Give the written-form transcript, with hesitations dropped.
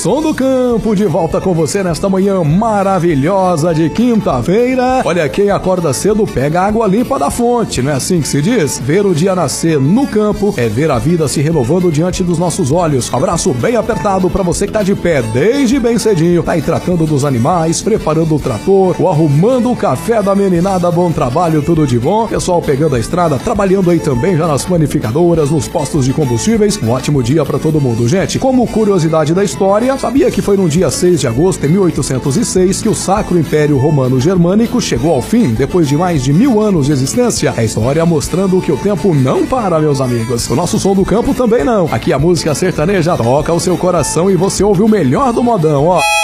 Som do Campo, de volta com você nesta manhã maravilhosa de quinta-feira. Olha, quem acorda cedo pega a água limpa da fonte, não é assim que se diz? Ver o dia nascer no campo é ver a vida se renovando diante dos nossos olhos. Um abraço bem apertado pra você que tá de pé desde bem cedinho, tá aí tratando dos animais, preparando o trator, ou arrumando o café da meninada. Bom trabalho, tudo de bom. Pessoal pegando a estrada, trabalhando aí também já nas panificadoras, nos postos de combustíveis. Um ótimo dia pra todo mundo, gente. Como curiosidade da história, sabia que foi no dia 6 de agosto de 1806 que o Sacro Império Romano Germânico chegou ao fim, depois de mais de 1000 anos de existência? A história mostrando que o tempo não para, meus amigos. O nosso Som do Campo também não. Aqui a música sertaneja toca o seu coração e você ouve o melhor do modão, ó.